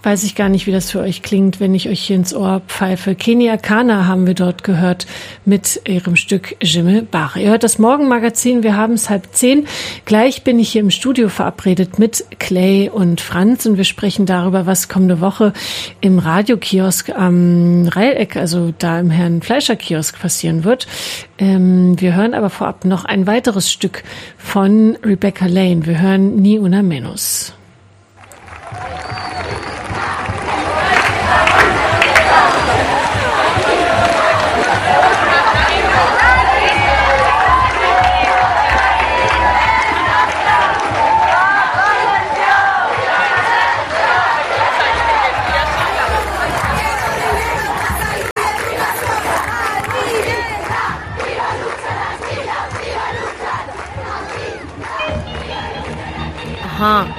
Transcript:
weiß ich gar nicht, wie das für euch klingt, wenn ich euch hier ins Ohr pfeife. Kenia Kana haben wir dort gehört mit ihrem Stück Jimmel Bach. Ihr hört das Morgenmagazin, wir haben es 9:30. Gleich bin ich hier im Studio verabredet mit Clay und Franz und wir sprechen darüber, was kommende Woche im Radiokiosk am Reileck, also da im Herrn Fleischer Kiosk passieren wird. Wir hören aber vorab noch ein weiteres Stück von Rebecca Lane. Wir hören Ni Una Menos. Aha.